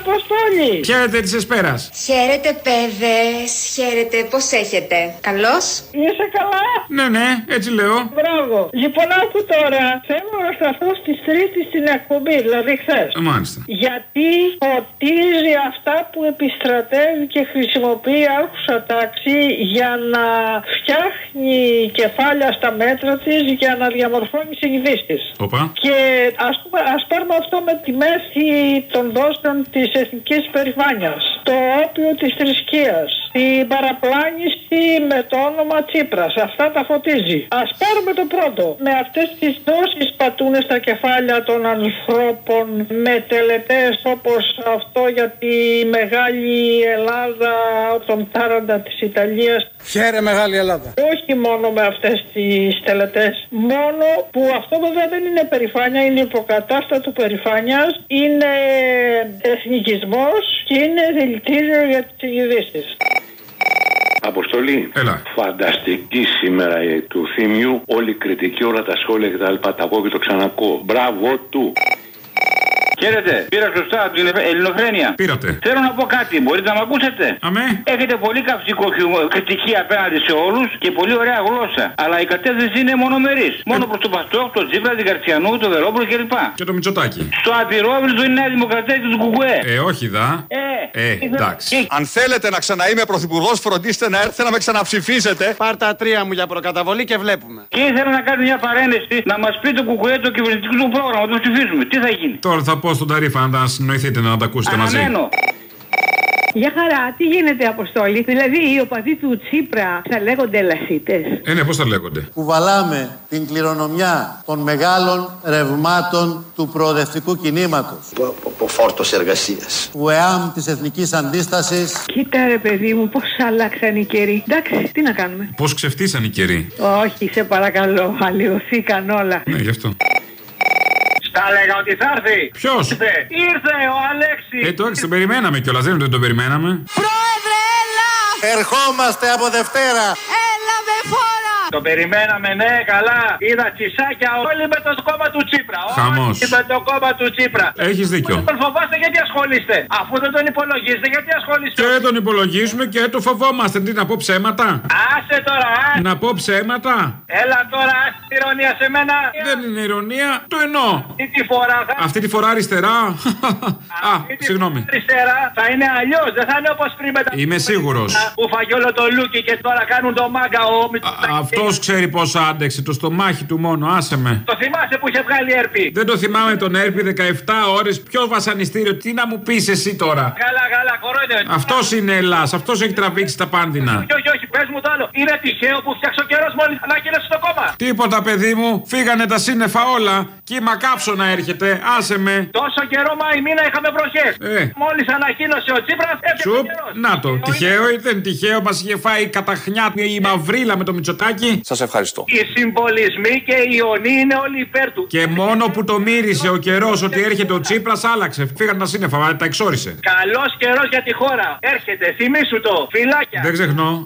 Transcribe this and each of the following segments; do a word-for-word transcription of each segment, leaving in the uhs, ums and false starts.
Αποστόλη. Χαίρετε της Εσπέρας. Χαίρετε παιδες, χαίρετε, πώς έχετε? Καλώς? Είσαι καλά? Ναι, ναι, έτσι λέω. Μπράβο. Λοιπόν, άκου τώρα. Θέλω να σταθώ στις Τρίτη στην εκπομπή, δηλαδή χθες. Ε, μάλιστα. Γιατί ποτίζει αυτά που επιστρατεύει και χρησιμοποιεί άρχουσα τάξη για να φτιάχνει κεφάλια στα μέτρα της, για να διαμορφώνει συνειδήσεις. Οπα. Και ας, πούμε, ας πάρουμε αυτό με τη μέση των δόσεων της εθνικής περηφάνειας, το όπιο της θρησκείας, την παραπλάνηση με το όνομα Τσίπρας. Αυτά τα φωτίζει. Ας πάρουμε το πρώτο. Με αυτές τις δόσεις πατούνε στα κεφάλια των ανθρώπων με τελετές όπως αυτό για τη μεγάλη Ελλάδα των τάραντα της Ιταλίας. Χαίρε μεγάλη Ελλάδα. Όχι μόνο με αυτές τις τελετές. Μόνο που αυτό βέβαια δεν είναι περηφάνεια, είναι υποκατάστατο περηφάνειας, είναι εθνικισμός και είναι δηλητήριο για τις ειδήσεις. Αποστολή. Έλα. Φανταστική σήμερα η, του Θήμιου. Όλη η κριτική, όλα τα σχόλια κτλ. Τα ακούω και το ξανακούω. Μπράβο του. Χαίρετε, πήρα σωστά από την Ελληνοφρένεια. Πήρατε. Θέλω να πω κάτι, μπορείτε να με ακούσετε? Αμέ. Έχετε πολύ καυστικό κριτική απέναντι σε όλους και πολύ ωραία γλώσσα. Αλλά η κατεύθυνση είναι μονομερής. Μόνο προς το Παστόκ, τον Τσίπρα, την Καρτσιανού, τον Βερόπουλο κλπ. Και το Μητσοτάκι. Στο απειρόβλητο είναι η Νέα Δημοκρατία και του Κουκουέ. Ε, όχι δα. Ε, ε εντάξει. Αν θέλετε να ξαναείμαι πρωθυπουργός, φροντίστε να έρθετε να με ξαναψηφίσετε. Πάρ' τα τρία μου για προκαταβολή και βλέπουμε. Και ήθελα να κάνω μια παρένεση να μας πει το Κουκουέ το κυβερνητικό του πρόγραμμα, το ψηφίσουμε. Τι θα γίνει? Τώρα θα πω στον Ταρίφα να συνοηθείτε να τα ακούσετε μαζί. Γεια χαρά, τι γίνεται Αποστόλη? Δηλαδή οι οπαδοί του Τσίπρα θα λέγονται ελασίτες? Ε, ναι, πώς θα λέγονται? Κουβαλάμε την κληρονομιά των μεγάλων ρευμάτων του προοδευτικού κινήματος. Ο φόρτος εργασίας. Του ΕΑΜ της Εθνικής Αντίστασης. Κοίτα ρε παιδί μου, πώς αλλάξαν οι καιροί. Εντάξει, τι να κάνουμε? Πώς ξεφτύσαν οι καιροί? Όχι, σε παρακαλώ, αλλοιωθήκαν όλα. Ναι, γι' αυτό. Τα έλεγα ότι θα έρθει. Ποιος? Ήρθε, ήρθε ο Αλέξης. Ε, το έξι, τον περιμέναμε κιόλας, δεν είναι ότι τον περιμέναμε. Πρόεδρε, έλα! Ερχόμαστε από Δευτέρα. Έλα με φόρα! Το περιμέναμε, ναι, καλά. Είδα τσισάκια όλοι με το κόμμα του Τσίπρα. Χαμός. Όλοι με το κόμμα του Τσίπρα. Έχεις δίκιο. Τον φοβάστε, γιατί ασχολείστε? Αφού δεν τον υπολογίζετε, γιατί ασχολείστε? Και τον υπολογίζουμε και το φοβόμαστε. Τι να πω ψέματα? Άσε τώρα, άσε. Να πω ψέματα? Έλα τώρα, άσε την ηρωνία σε μένα. Δεν είναι ηρωνία, το εννοώ. Αυτή τη φορά θα... Αυτή τη φορά αριστερά. Α, συγγνώμη. Αριστερά θα είναι αλλιώς, δεν θα είναι όπως πριν μετά. Είμαι σίγουρος. Που φαγεί όλο το λούκι και τώρα κάνουν το μάγκα ο Μητσοτάκης. Αυτός ξέρει πόσο άντεξε, το στομάχι του μόνο, άσε με. Το θυμάσαι που είχε βγάλει έρπη? Δεν το θυμάμαι τον έρπη δεκαεπτά ώρες, ποιο βασανιστήριο, τι να μου πεις εσύ τώρα? Καλά, καλά, κορόιδε. Αυτός είναι Ελλάς, αυτός έχει τραβήξει τα πάνδυνα. Όχι, όχι, όχι, πες μου το άλλο. Είναι τυχαίο που φτιάξε ο καιρός μόλις ανακοίνωσε στο κόμμα? Τίποτα, παιδί μου, φύγανε τα σύννεφα όλα. Κύμα κάψωνα έρχεται, άσε με. Τόσο καιρό Μάη μήνα είχαμε βροχές. Ε. Μόλις ανακοίνωσε ο Τσίπρας, έφτιαξε ο καιρός. Να το, τυχαίο ή δεν είναι τυχαίο, μας είχε φάει καταχνιά η μαυρίλα με το Μητσοτάκι. Σας ευχαριστώ. Οι συμβολισμοί και οι ιονοί είναι όλοι υπέρ του. Και μόνο που το μύρισε ο καιρός ότι έρχεται ο Τσίπρας, άλλαξε. Φύγανε τα σύννεφα, τα εξόρισε. Καλός καιρός για τη χώρα. Έρχεται, θυμήσου το. Φιλάκια. Δεν ξεχνώ.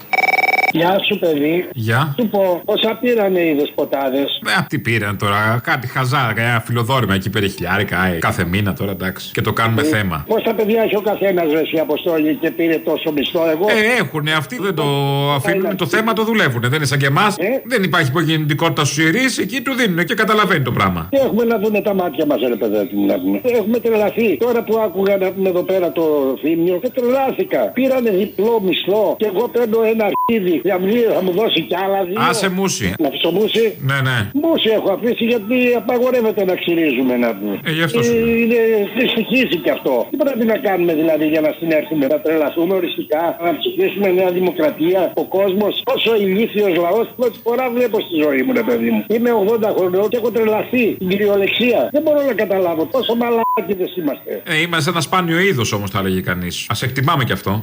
Γεια σου, παιδί. Γεια. Σου πω, πόσα πήρανε οι δεσποτάδες? Ε, τι πήραν τώρα, κάτι χαζά, ένα φιλοδόρημα εκεί πέρα χιλιάρικα, ε, κάθε μήνα τώρα, εντάξει. Και το κάνουμε ε, θέμα. Πόσα παιδιά έχει ο καθένας, ρε εσύ Αποστόλη, και πήρε τόσο μισθό? Εγώ. Ε, έχουνε, αυτοί δεν το αφήνουν, το θέμα το δουλεύουνε. Δεν είναι σαν και εμάς. Ε? Δεν υπάρχει υπογεννητικότητα στους ιερείς, εκεί του δίνουν και καταλαβαίνει το πράγμα. Τι έχουμε να δούνε τα μάτια μας, ρε παιδάκι μου, να πούμε. Έχουμε τρελαθεί. Τώρα που άκουγα να πούμε εδώ πέρα το Θήμιο, και τρελάθηκα. Πήρανε διπλό μισθό και εγώ παίρνω ένα αρχίδι. Για μλίο θα μου δώσει κι άλλα δύο. Άσε μουσι. Να αφήσω μουσι. Ναι, ναι. Μουσι έχω αφήσει γιατί απαγορεύεται να ξυρίζουμε, να πούμε. Ε, γι' αυτό σου. Ε, είναι δυστυχήσει κι αυτό. Τι πρέπει να κάνουμε δηλαδή για να συνέρθουμε, να τρελαθούμε οριστικά, να ψηφίσουμε Νέα Δημοκρατία? Ο κόσμος, όσο ηλίθιος λαός, πρώτη φορά βλέπω στη ζωή μου, ρε παιδί μου. Είμαι ογδόντα χρονών και έχω τρελαθεί την κυριολεξία. Δεν μπορώ να καταλάβω πόσο μαλάκιδες είμαστε. Ε, είμαστε ένα σπάνιο είδος όμως, θα έλεγε κανείς. Ας εκτιμάμε κι αυτό.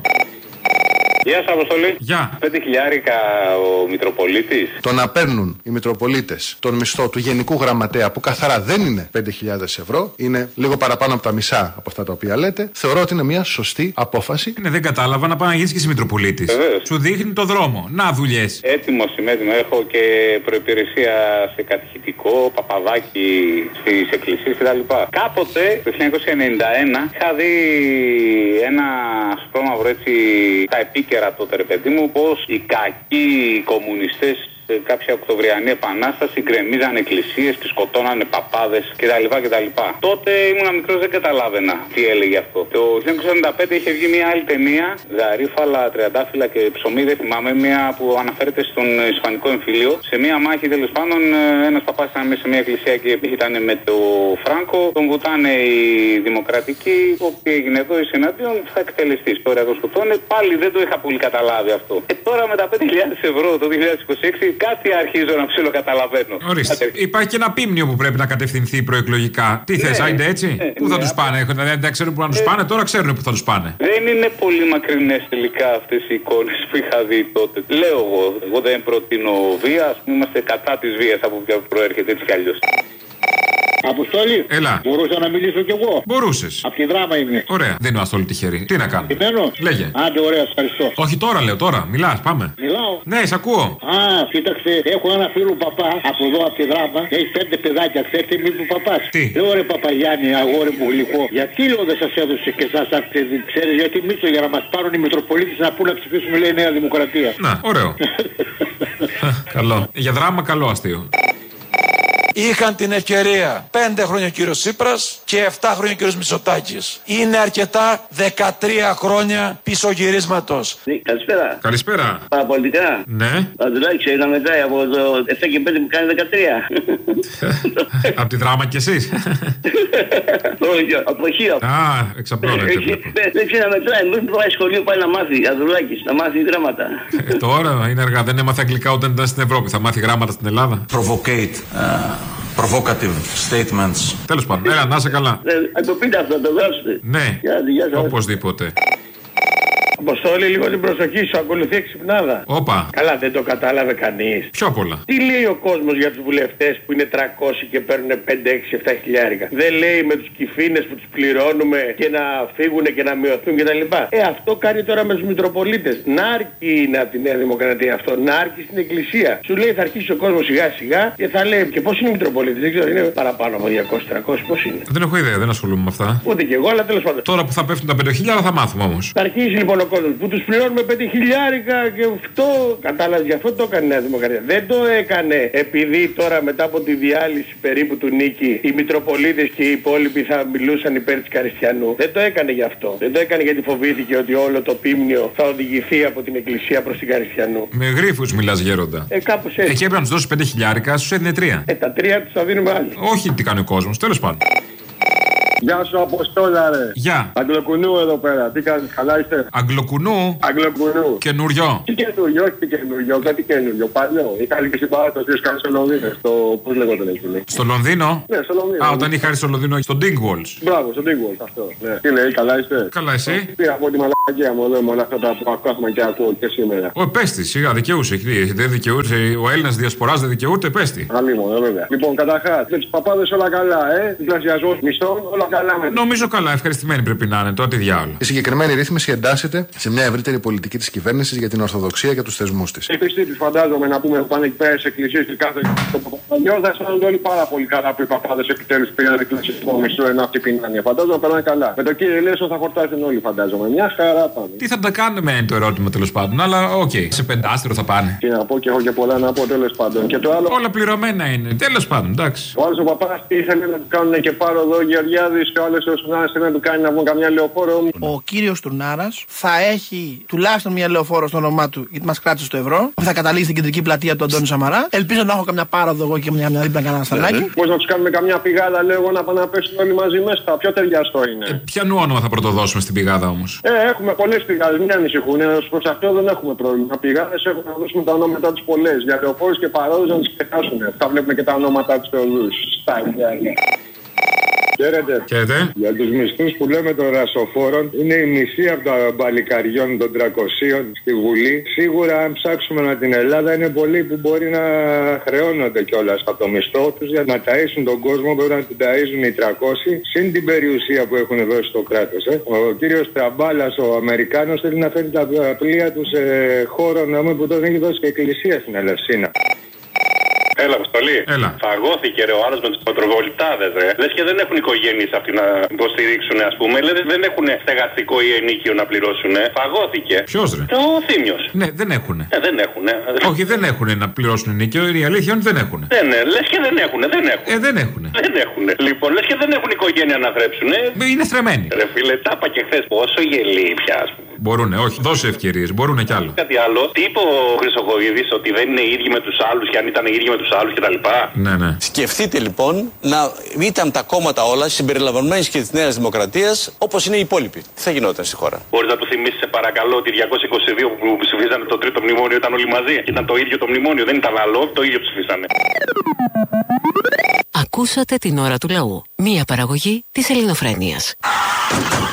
Γεια σας, Αποστολή. Γεια. Πέντε χιλιάρικα ο Μητροπολίτης. Το να παίρνουν οι Μητροπολίτες τον μισθό του Γενικού Γραμματέα, που καθαρά δεν είναι πέντε χιλιάδες ευρώ, είναι λίγο παραπάνω από τα μισά από αυτά τα οποία λέτε, θεωρώ ότι είναι μια σωστή απόφαση. Ναι, δεν κατάλαβα να πάει να γίνεις και εσύ Μητροπολίτης. Σου δείχνει το δρόμο. Να δουλειές. Έτοιμος είμαι, έτοιμο. Έχω και προϋπηρεσία σε κατηχητικό ηθικό, παπαδάκι στις εκκλησίες κτλ. Κάποτε, το χίλια εννιακόσια ενενήντα ένα, είχα δει ένα σπρώμαυρο έτσι τα επίκαιρα τότε, ρε παιδί μου, πως οι κακοί κομμουνιστές σε κάποια Οκτωβριανή επανάσταση γκρεμίζανε εκκλησίες και σκοτώνανε παπάδες κτλ. κτλ. Τότε ήμουν μικρός, δεν καταλάβαινα τι έλεγε αυτό. Το χίλια εννιακόσια εβδομήντα πέντε είχε βγει μια άλλη ταινία, Γαρίφαλα, Τριαντάφυλλα και ψωμί, δεν θυμάμαι, μια που αναφέρεται στον Ισπανικό εμφύλιο. Σε μια μάχη τέλος πάντων, ένας παπάς ήταν μέσα σε μια εκκλησία και ήταν με το Φράγκο, τον βουτάνε οι δημοκρατικοί, όποιοι έγινε εδώ εις εναντίον θα εκτελεστεί. Τώρα το σκοτώνε, πάλι δεν το είχα πολύ καταλάβει αυτό. Και τώρα με τα πέντε χιλιάδες ευρώ το δύο χιλιάδες είκοσι έξι κάτι αρχίζω να ψιλοκαταλαβαίνω. Ορίστε. Υπάρχει και ένα πίμνιο που πρέπει να κατευθυνθεί προεκλογικά. Τι θες, ναι, άιντε έτσι. Ναι, πού θα ναι, τους πάνε, δηλαδή δεν ξέρουν πού να τους πάνε, τώρα ξέρουν πού θα τους πάνε. Δεν είναι πολύ μακρινές τελικά αυτές οι εικόνες που είχα δει τότε. Λέω εγώ, εγώ δεν προτείνω βία, είμαστε κατά της βίας από ποια προέρχεται έτσι κι αλλιώς. Αποστόλη, έλα. Μπορούσα να μιλήσω κι εγώ. Μπορούσες. Από τη Δράμα είμαι. Ωραία. Δεν είναι ο Αστόλη τυχερή. Τι να κάνω. Κειμένο. Λέγε. Άντε, ωραία, ευχαριστώ. Όχι τώρα, λέω τώρα. Μιλάς, πάμε. Μιλάω. Ναι, σ' ακούω. Α, κοίταξε, έχω ένα φίλο παπά από εδώ από τη Δράμα. Έχει πέντε παιδάκια, ξέρετε μη που παπά. Τι. Λέω ρε Παπαγιάννη, αγόρι μου γλυκό. Γιατί λέω δεν σα έδωσε και εσά, ξέρει, γιατί μίσο για να μα πάρουν οι Μητροπολίτες να πούν να ψηφίσουμε, λέει, Νέα Δημοκρατία. Να, ωραίο. Καλό. Για Δράμα, καλό αστείο. Είχαν την ευκαιρία πέντε χρόνια ο κύριος Τσίπρας και εφτά χρόνια ο κύριος Μητσοτάκης. Είναι αρκετά δεκατρία χρόνια πισωγυρίσματος. Καλησπέρα. Καλησπέρα. Παραπολιτικά. Ναι. Αντουλάκη, να μετράει από το εφτά και πέντε που κάνει δεκατρία. Από τη Δράμα κι εσείς. Όχι, από χείο. Α, εξαπλώνεται. Δεν ξέρει να μετράει. Μην πάει σχολείο, πάει να μάθει. Αντουλάκη, να μάθει γράμματα. Τώρα είναι αργά. Δεν έμαθε αγγλικά όταν ήταν στην Ευρώπη. Θα μάθει γράμματα στην Ελλάδα. Provocate. Provocative statements. Τέλος πάντων, έλα, να είσαι καλά. Ε, το πείτε αυτό, το δώσετε. Ναι, οπωσδήποτε. Αποστόλη, λίγο την προσοχή σου, ακολουθεί εξυπνάδα. Όπα. Καλά, δεν το κατάλαβε κανείς. Πιο πολλά. Τι λέει ο κόσμος για τους βουλευτές που είναι τριακόσιοι και παίρνουν πέντε, έξι, επτά χιλιάρικα. Δεν λέει με τους κυφίνες που τους πληρώνουμε και να φύγουν και να μειωθούν κτλ. Ε, αυτό κάνει τώρα με τους Μητροπολίτες. Να αρκεί είναι από τη Νέα Δημοκρατία αυτό, να αρκεί στην Εκκλησία. Σου λέει θα αρχίσει ο κόσμος σιγά σιγά και θα λέει και πώς είναι οι Μητροπολίτες. Δεν ξέρω, είναι παραπάνω από διακόσιοι τριακόσιοι, πώς είναι. Δεν έχω ιδέα, δεν ασχολούμαι με αυτά. Ούτε κι εγώ, αλλά τέλος πάντων. Τώρα που θα πέφτουν τα πέντε χιλιάδες θα μάθουμε όμως. Θα αρχίσει λοιπόν ο κόσμος που τους πληρώνουμε πέντε χιλιάρικα και αυτό. Κατάλαβε, γι' αυτό το έκανε η Νέα Δημοκρατία. Δεν το έκανε επειδή τώρα μετά από τη διάλυση περίπου του Νίκη οι Μητροπολίτες και οι υπόλοιποι θα μιλούσαν υπέρ της Καριστιανού. Δεν το έκανε γι' αυτό. Δεν το έκανε γιατί φοβήθηκε ότι όλο το πίμνιο θα οδηγηθεί από την Εκκλησία προς την Καριστιανού. Με γρίφους μιλάς, γέροντα. Ε, κάπως έτσι. Εκεί έπρεπε να τους δώσεις πέντε χιλιάρικα, σου έδινε τρία. Ε, τα τρία τους θα δίνουμε άλλοι. Όχι τι κάνει ο κόσμος, τέλος πάντων. Γεια σου, Αποστόλα, ρε. Γεια. Αγγλοκουνού εδώ πέρα. Τι κάνεις, καλά είστε? Αγγλοκουνού. Αγγλοκουνού. Καινούριο. Τι καινούριο, όχι τι καινούριο, κάτι καινούριο. Παλιό. Είχα και στην παράδοση που κάνει στο Λονδίνο. Στο. Πώς λέγονταν εκεί. Στο Λονδίνο? Ναι, στο Λονδίνο. Α, όταν είχα έρθει στο Λονδίνο, στο Dingwalls. Μπράβο, στο Dingwalls αυτό. Ναι. Τι λέει, καλά είστε? Καλά, εσύ? Πήρα από τη μαλακία μου εδώ με όλα αυτά που ακούμε και ακούω και σήμερα. Ο πέστη, σιγά, δικαιούσε. Δεν δικαιούσε. Ο Έλληνας διασποράς δεν δικαιούται, πέστη. Αλλήμον, βέβαια. Λοιπόν, καταρχάς, με τους παπάδες όλα καλά, ε. Διπλασιασμός μισθών, όλα καλά με. Νομίζω καλά, ευχαριστημένοι πρέπει να είναι. Τώρα τι διάολο. Η συγκεκριμένη ρύθμιση εντάσσεται σε μια ευρύτερη πολιτική της κυβέρνησης για την Ορθοδοξία και τους θεσμούς της. Οι πιστοί τους φαντάζομαι να πούμε που πάνε εκεί πέρα σε εκκλησίες και κάθε παπαδιό θα αισθάνονται όλοι πάρα πολύ καλά που οι παπάδες επιτέλους πήγαν εκκλησιασμό μισθό ενώ αυτοί πεινάνε. Φαντάζομαι περνάνε καλά. Με το κύριο Λέσο θα χορτάσουν όλοι, φαντάζομαι. Μια χαρά πάνε. Τι θα τα κάνουμε είναι το ερώτημα τέλος πάντων, αλλά οκ. Okay. Σε πεντάστερο θα πάνε. Και να πω και έχω και πολλά να πω τέλος πάντων. Και το άλλο. Όλα πληρωμένα είναι. Τέλος πάντων, εντάξει. Ο άλλος ο παπάς ήθελε να του κάνουν και πάρω εδώ Γεωργιάδης και ο άλλος ο Σουνάρας θέλει να του κάνει να βγουν καμιά λεωφόρο. Ο κύριος Τουρνάρας θα έχει τουλάχιστον μια λεωφόρο στο όνομά του, γιατί μας κράτησε το ευρώ. Θα καταλήξει στην κεντρική πλατεία του Αντώνη Σαμαρά. Ελπίζω να έχω καμιά πάροδο εγώ και μια, μια δίπλα κανένα σταλάκι. Πώς να τους κάνουμε καμιά πηγάδα, λέω εγώ, να πάνε να πέσουν όλοι μαζί μέσα. Πιο ταιριαστό είναι. Ε, ποιανού όνομα θα πρωτοδώσουμε στην πηγάδα όμως? Ε, έχουμε πολλές πηγάδες, μην ανησυχούν. Προς αυτό δεν έχουμε πρόβλημα. Πηγάδες έχουμε να δώσουμε τα ονόματά τους πολλές. Για λεωφόρους και παρόδους να τις ξεχάσουν. Θα βλέπουμε και τα ονόματά τους οδούς. Στα ίδια. Χαίρετε. Χαίρετε. Για τους μισθούς που λέμε των ρασοφόρων, είναι η μισή από τα μπαλικαριών των τριακοσίων στη Βουλή. Σίγουρα, αν ψάξουμε να την Ελλάδα, είναι πολλοί που μπορεί να χρεώνονται κιόλας από το μισθό τους για να ταΐσουν τον κόσμο. Πρέπει να την ταΐζουν οι τριακόσιοι, συν την περιουσία που έχουν δώσει στο κράτος. Ε. Ο κύριος Τραμπάλας, ο Αμερικάνος, θέλει να φέρει τα πλοία του σε χώρο να μην που τώρα έχει δώσει και εκκλησία στην Ελευσίνα. Έλα, Αποστολή. Έλα. Φαγώθηκε ρε ο άλλο με του μετροβολιτάδε, ρε. Λε και δεν έχουν οικογένειε αυτοί να υποστηρίξουν, α πούμε. Λε δεν έχουν στεγαστικό ή ενίκιο να πληρώσουν. Φαγώθηκε. Ποιο ρε? Το Θήμιο. Ναι, δεν έχουν. Ε, δεν έχουν. Όχι, δεν έχουν να πληρώσουν ενίκιο. Η αλήθεια είναι ότι δεν έχουν. Ναι, ναι, λε και δεν έχουν. Δεν έχουν. Ε, δεν έχουν. Δεν έχουν. Λοιπόν, λε και δεν έχουν οικογένεια να θρέψουν. Είναι στραμμένοι. Ρε φίλε, τα είπα και χθε. Πόσο γελί πια, α πούμε. Μπορούνε, όχι, δώσε ευκαιρίες, μπορούνε κι άλλο. Κάτι άλλο. Τι είπε ο Χρυσοχοίδης, ότι δεν είναι ίδιοι με τους άλλους και αν ήταν ίδιοι με τους άλλους κτλ. Ναι, ναι. Σκεφτείτε λοιπόν να ήταν τα κόμματα όλα συμπεριλαμβανομένης και της Νέας Δημοκρατίας όπως είναι οι υπόλοιποι. Τι θα γινόταν στη χώρα? Μπορείς να του θυμίσεις, σε παρακαλώ, ότι διακόσια είκοσι δύο που ψηφίζανε το τρίτο μνημόνιο ήταν όλοι μαζί. Ήταν το ίδιο το μνημόνιο, δεν ήταν άλλο, το ίδιο ψηφίσανε. Ακούσατε την ώρα του λαού. Μία παραγωγή της Ελληνοφρένειας.